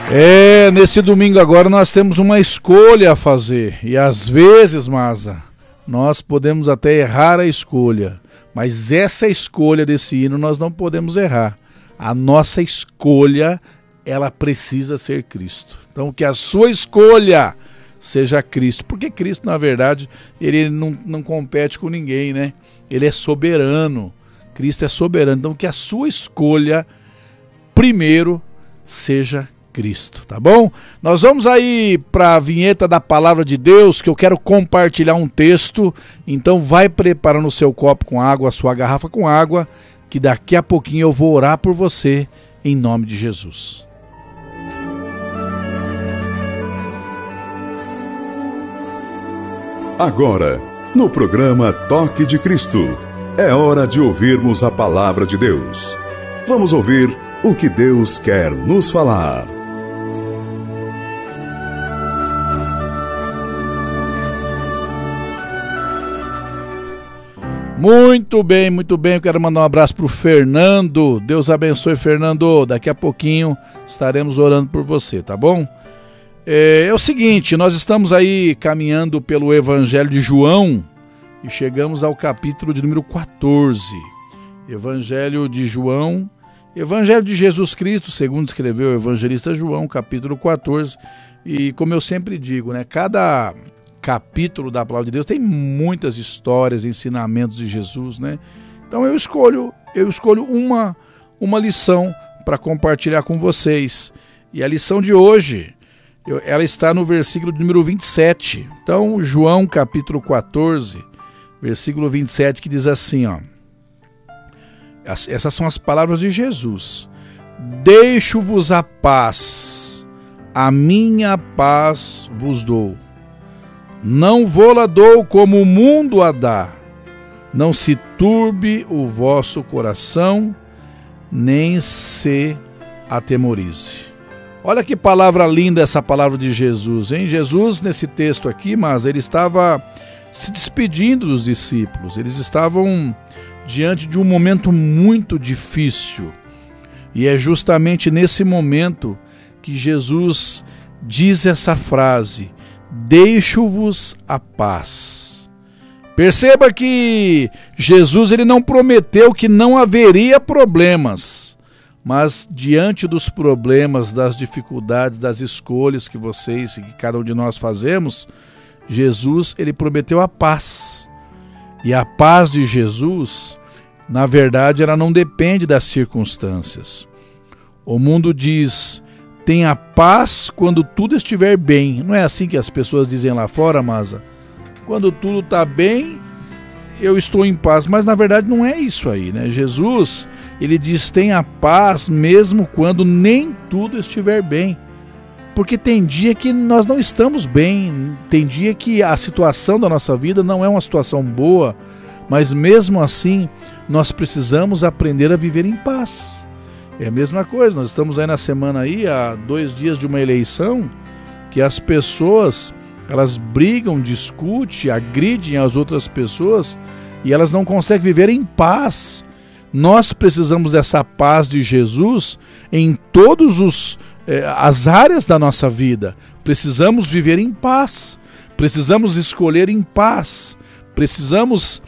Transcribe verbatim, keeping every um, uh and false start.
É, nesse domingo agora nós temos uma escolha a fazer. E às vezes, Maza, nós podemos até errar a escolha. Mas essa escolha desse hino nós não podemos errar. A nossa escolha, ela precisa ser Cristo. Então que a sua escolha seja Cristo. Porque Cristo, na verdade, ele não, não compete com ninguém, né? Ele é soberano. Cristo é soberano. Então que a sua escolha, primeiro, seja Cristo. Cristo, tá bom? Nós vamos aí para a vinheta da Palavra de Deus, que eu quero compartilhar um texto. Então vai preparando o seu copo com água, a sua garrafa com água, que daqui a pouquinho eu vou orar por você, em nome de Jesus. Agora, no programa Toque de Cristo, é hora de ouvirmos a Palavra de Deus. Vamos ouvir o que Deus quer nos falar. Muito bem, muito bem, eu quero mandar um abraço para o Fernando. Deus abençoe, Fernando. Daqui a pouquinho estaremos orando por você, tá bom? É, é o seguinte, nós estamos aí caminhando pelo Evangelho de João e chegamos ao capítulo de número quatorze. Evangelho de João, Evangelho de Jesus Cristo, segundo escreveu o evangelista João, capítulo quatorze. E como eu sempre digo, né, cada capítulo da Palavra de Deus tem muitas histórias, ensinamentos de Jesus, né? Então eu escolho, eu escolho uma, uma lição para compartilhar com vocês. E a lição de hoje, eu, ela está no versículo número vinte e sete. Então, João capítulo quatorze, versículo vinte e sete, que diz assim, ó. Essas são as palavras de Jesus. Deixo-vos a paz, a minha paz vos dou. Não vou-la dou como o mundo a dá. Não se turbe o vosso coração, nem se atemorize. Olha que palavra linda essa palavra de Jesus, hein? Jesus, nesse texto aqui, mas ele estava se despedindo dos discípulos. Eles estavam diante de um momento muito difícil. E é justamente nesse momento que Jesus diz essa frase: deixo-vos a paz. Perceba que Jesus ele não prometeu que não haveria problemas, mas diante dos problemas, das dificuldades, das escolhas que vocês e que cada um de nós fazemos, Jesus ele prometeu a paz. E a paz de Jesus, na verdade, ela não depende das circunstâncias. O mundo diz: tenha paz quando tudo estiver bem. Não é assim que as pessoas dizem lá fora, Maza? Quando tudo está bem, eu estou em paz. Mas na verdade não é isso aí, né? Jesus, ele diz: tenha paz mesmo quando nem tudo estiver bem. Porque tem dia que nós não estamos bem, tem dia que a situação da nossa vida não é uma situação boa, mas mesmo assim nós precisamos aprender a viver em paz. É a mesma coisa, nós estamos aí na semana aí, há dois dias de uma eleição, que as pessoas, elas brigam, discutem, agridem as outras pessoas e elas não conseguem viver em paz. Nós precisamos dessa paz de Jesus em todos os eh, as áreas da nossa vida. Precisamos viver em paz, precisamos escolher em paz, precisamos